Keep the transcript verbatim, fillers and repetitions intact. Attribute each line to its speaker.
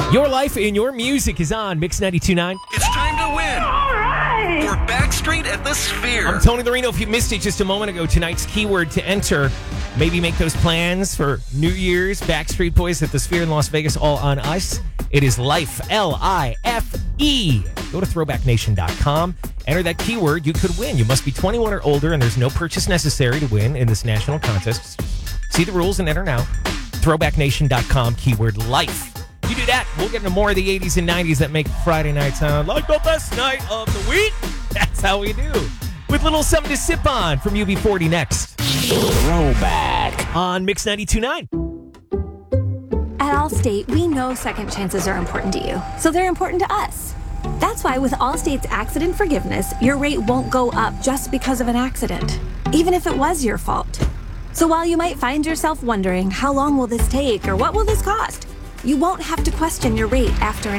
Speaker 1: Your life and your music is on Mix ninety-two point nine.
Speaker 2: It's time to win.
Speaker 3: All right.
Speaker 2: For Backstreet at the Sphere.
Speaker 1: I'm Tony Lorino. If you missed it just a moment ago, tonight's keyword to enter, maybe make those plans for New Year's. Backstreet Boys at the Sphere in Las Vegas, all on us. It is life, L I F E. Go to throwback nation dot com. Enter that keyword. You could win. You must be twenty-one or older, and there's no purchase necessary to win in this national contest. See the rules and enter now. throwback nation dot com, keyword life. You do that, we'll get into more of the eighties and nineties that make Friday night sound like the best night of the week. That's how we do. With little something to sip on from U B forty next. Throwback on Mix ninety-two point nine.
Speaker 4: At Allstate, we know second chances are important to you, so they're important to us. That's why with Allstate's accident forgiveness, your rate won't go up just because of an accident, even if it was your fault. So while you might find yourself wondering, how long will this take or what will this cost? You won't have to question your rate after an